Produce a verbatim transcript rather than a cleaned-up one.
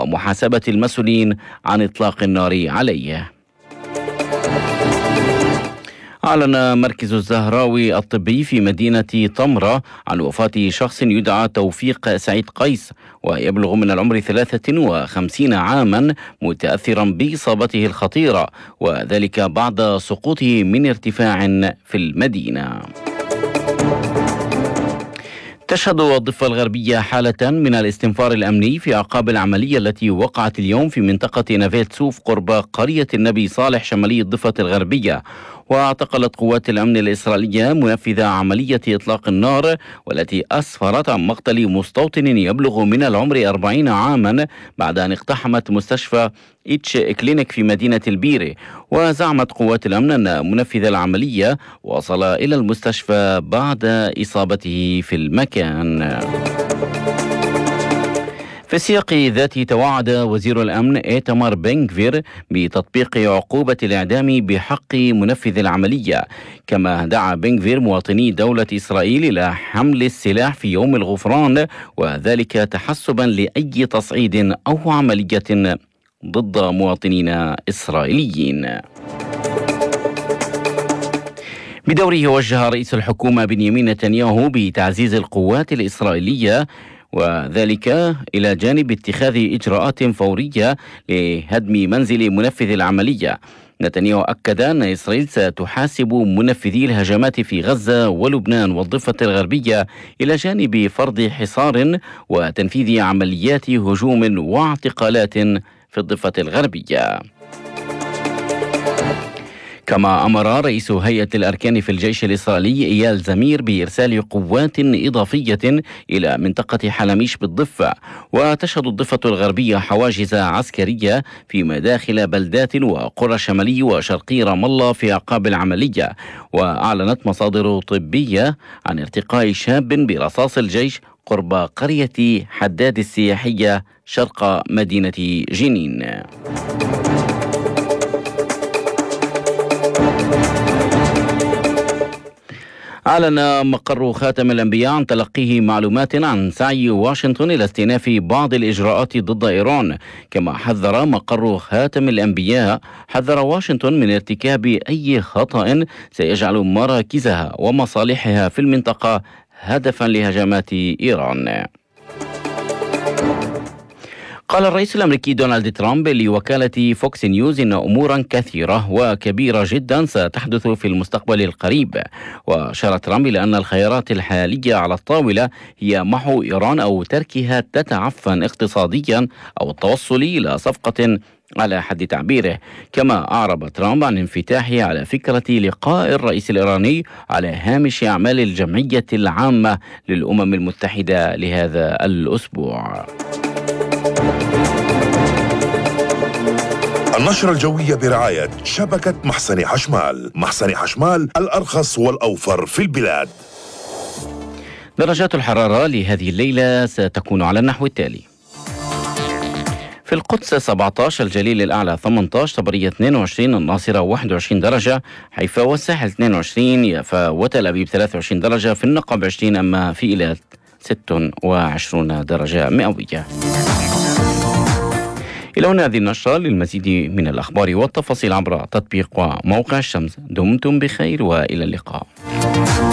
ومحاسبة المسؤولين عن إطلاق النار عليه. أعلن مركز الزهراوي الطبي في مدينة طمرة عن وفاة شخص يدعى توفيق سعيد قيس ويبلغ من العمر ثلاثة وخمسين عاما متأثرا بإصابته الخطيرة، وذلك بعد سقوطه من ارتفاع في المدينة. تشهد الضفة الغربية حالة من الاستنفار الأمني في أعقاب العملية التي وقعت اليوم في منطقة نافيت سوف قرب قرية النبي صالح شمالي الضفة الغربية. واعتقلت قوات الأمن الإسرائيلية منفذ عملية إطلاق النار والتي أسفرت عن مقتل مستوطن يبلغ من العمر أربعين عاما بعد أن اقتحمت مستشفى إتش كلينيك في مدينة البيرة. وزعمت قوات الأمن أن منفذ العملية وصل إلى المستشفى بعد إصابته في المكان. في السياق ذاته توعد وزير الأمن إيتمار بن غفير بتطبيق عقوبة الإعدام بحق منفذ العملية، كما دعا بن غفير مواطني دولة إسرائيل إلى حمل السلاح في يوم الغفران، وذلك تحسبا لأي تصعيد أو عملية ضد مواطنين إسرائيليين. بدوره وجه رئيس الحكومة بنيامين نتنياهو بتعزيز القوات الإسرائيلية، وذلك إلى جانب اتخاذ إجراءات فورية لهدم منزل منفذ العملية. نتنياهو أكد أن إسرائيل ستحاسب منفذي الهجمات في غزة ولبنان والضفة الغربية إلى جانب فرض حصار وتنفيذ عمليات هجوم واعتقالات في الضفة الغربية. كما أمر رئيس هيئة الأركان في الجيش الإسرائيلي إيال زمير بإرسال قوات إضافية إلى منطقة حلميش بالضفة. وتشهد الضفة الغربية حواجز عسكرية في مداخل بلدات وقرى شمالي وشرقي رام الله في أعقاب العملية. وأعلنت مصادر طبية عن ارتقاء شاب برصاص الجيش قرب قرية حداد السياحية شرق مدينة جنين. أعلن مقر خاتم الأنبياء عن تلقيه معلومات عن سعي واشنطن إلى استئناف بعض الإجراءات ضد إيران. كما حذر مقر خاتم الأنبياء حذر واشنطن من ارتكاب أي خطأ سيجعل مراكزها ومصالحها في المنطقة هدفا لهجمات إيران. قال الرئيس الأمريكي دونالد ترامب لوكالة فوكس نيوز إن أمورا كثيرة وكبيرة جدا ستحدث في المستقبل القريب. وأشار ترامب إلى أن الخيارات الحالية على الطاولة هي محو إيران أو تركها تتعفن اقتصاديا أو التوصل إلى صفقة على حد تعبيره. كما أعرب ترامب عن انفتاحه على فكرة لقاء الرئيس الإيراني على هامش أعمال الجمعية العامة للأمم المتحدة لهذا الأسبوع. النشرة الجوية برعاية شبكة محسن حشمال. محسن حشمال الأرخص والأوفر في البلاد. درجات الحرارة لهذه الليلة ستكون على النحو التالي: في القدس سبعة عشر، الجليل الأعلى ثمانية عشر، طبرية اثنين وعشرين، الناصرة واحد وعشرين درجة، حيفا والساحل اثنين وعشرين، يافا وتل أبيب ثلاثة وعشرين درجة، في النقب عشرين، أما في إيلات ستة وعشرين درجة مئوية. إلى هنا هذه النشرة. للمزيد من الأخبار والتفاصيل عبر تطبيق وموقع الشمس. دمتم بخير وإلى اللقاء.